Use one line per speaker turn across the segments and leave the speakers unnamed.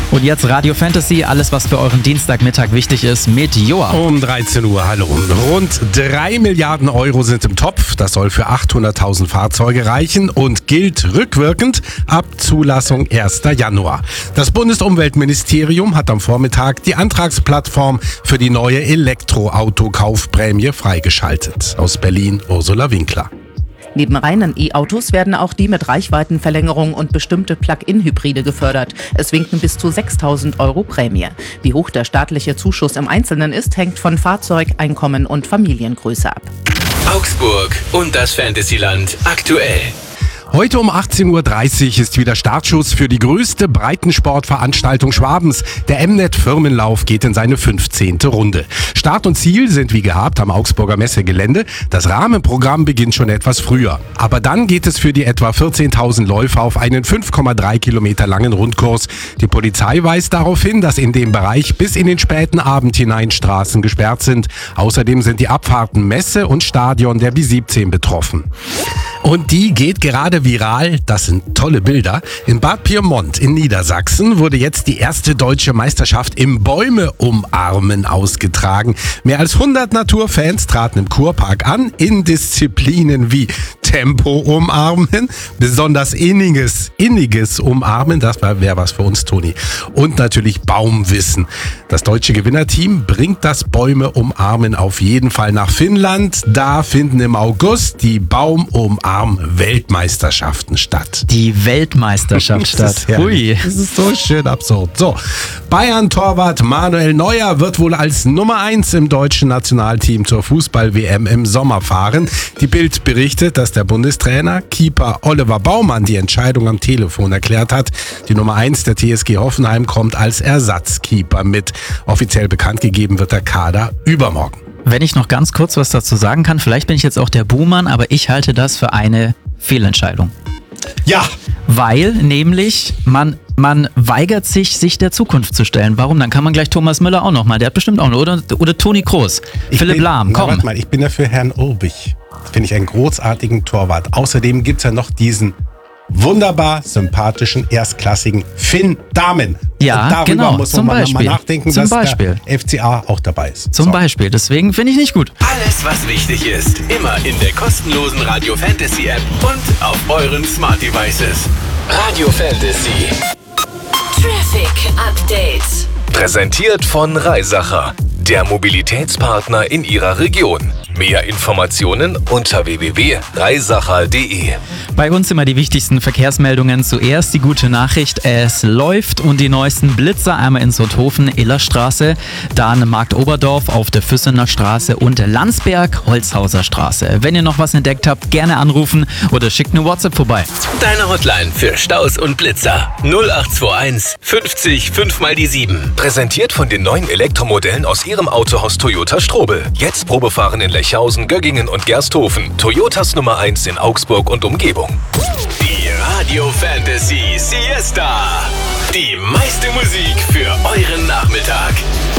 Und jetzt Radio Fantasy, alles was für euren Dienstagmittag wichtig ist, mit Joa.
Um 13 Uhr, hallo. Rund 3 Milliarden Euro sind im Topf. Das soll für 800.000 Fahrzeuge reichen und gilt rückwirkend ab Zulassung 1. Januar. Das Bundesumweltministerium hat am Vormittag die Antragsplattform für die neue Elektroautokaufprämie freigeschaltet. Aus Berlin, Ursula Winkler.
Neben reinen E-Autos werden auch die mit Reichweitenverlängerung und bestimmte Plug-in-Hybride gefördert. Es winken bis zu 6.000 Euro Prämie. Wie hoch der staatliche Zuschuss im Einzelnen ist, hängt von Fahrzeug, Einkommen und Familiengröße ab.
Augsburg und das Fantasyland aktuell.
Heute um 18.30 Uhr ist wieder Startschuss für die größte Breitensportveranstaltung Schwabens. Der M-Net Firmenlauf geht in seine 15. Runde. Start und Ziel sind wie gehabt am Augsburger Messegelände. Das Rahmenprogramm beginnt schon etwas früher. Aber dann geht es für die etwa 14.000 Läufer auf einen 5,3 Kilometer langen Rundkurs. Die Polizei weist darauf hin, dass in dem Bereich bis in den späten Abend hinein Straßen gesperrt sind. Außerdem sind die Abfahrten Messe und Stadion der B17 betroffen. Und die geht gerade viral. Das sind tolle Bilder. In Bad Pyrmont in Niedersachsen wurde jetzt die erste deutsche Meisterschaft im Bäume umarmen ausgetragen. Mehr als 100 Naturfans traten im Kurpark an in Disziplinen wie Tempo umarmen, besonders inniges Umarmen, das wäre was für uns, Toni. Und natürlich Baumwissen. Das deutsche Gewinnerteam bringt das Bäume umarmen auf jeden Fall nach Finnland. Da finden im August die Baumumarm-Weltmeisterschaften statt.
Die Weltmeisterschaft statt.
Hui. Das ist so schön absurd. So, Bayern-Torwart Manuel Neuer wird wohl als Nummer 1 im deutschen Nationalteam zur Fußball-WM im Sommer fahren. Die Bild berichtet, dass der Bundestrainer Keeper Oliver Baumann die Entscheidung am Telefon erklärt hat. Die Nummer 1 der TSG Hoffenheim kommt als Ersatzkeeper mit. Offiziell bekannt gegeben wird der Kader übermorgen.
Wenn ich noch ganz kurz was dazu sagen kann, vielleicht bin ich jetzt auch der Buhmann, aber ich halte das für eine Fehlentscheidung.
Ja!
Weil nämlich man weigert sich der Zukunft zu stellen. Warum? Dann kann man gleich Thomas Müller auch nochmal, der hat bestimmt auch noch, oder Toni Kroos, Philipp Lahm, komm.
Warte mal, ich bin dafür Herrn Urbich. Finde ich einen großartigen Torwart. Außerdem gibt es ja noch diesen wunderbar sympathischen, erstklassigen Finn Dahmen.
Ja,
und darüber
genau,
muss
zum
man
Beispiel.
mal nachdenken,
Zum
dass
Beispiel.
der FCA auch dabei ist.
Zum Beispiel, deswegen finde ich nicht gut.
Alles, was wichtig ist, immer in der kostenlosen Radio Fantasy App und auf euren Smart Devices. Radio Fantasy.
Traffic Update.
Präsentiert von Reisacher, der Mobilitätspartner in Ihrer Region. Mehr Informationen unter www.reisacher.de.
Bei uns immer die wichtigsten Verkehrsmeldungen. Zuerst die gute Nachricht, es läuft und die neuesten Blitzer einmal in Sonthofen, Illerstraße, dann Markt Oberdorf auf der Füssener Straße und Landsberg, Holzhauser Straße. Wenn ihr noch was entdeckt habt, gerne anrufen oder schickt eine WhatsApp vorbei.
Deine Hotline für Staus und Blitzer 0821 50 5 mal die 7. Präsentiert von den neuen Elektromodellen aus Ihrem Autohaus Toyota Strobel. Jetzt Probefahren in Lechhausen, Göggingen und Gersthofen. Toyotas Nummer 1 in Augsburg und Umgebung. Die Radio Fantasy Siesta. Die meiste Musik für euren Nachmittag.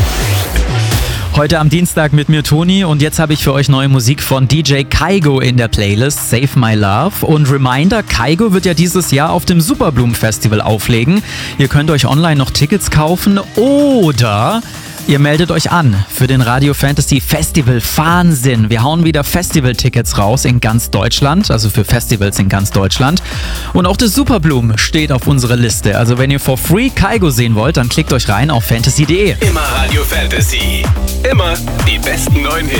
Heute am Dienstag mit mir Toni und jetzt habe ich für euch neue Musik von DJ Kygo in der Playlist Save My Love. Und Reminder, Kygo wird ja dieses Jahr auf dem Superbloom Festival auflegen. Ihr könnt euch online noch Tickets kaufen oder ihr meldet euch an für den Radio Fantasy Festival Wahnsinn. Wir hauen wieder Festival-Tickets raus in ganz Deutschland, also für Festivals in ganz Deutschland. Und auch das Superbloom steht auf unserer Liste. Also wenn ihr for free Kygo sehen wollt, dann klickt euch rein auf fantasy.de.
Immer Radio Fantasy. Immer die besten neuen Hits.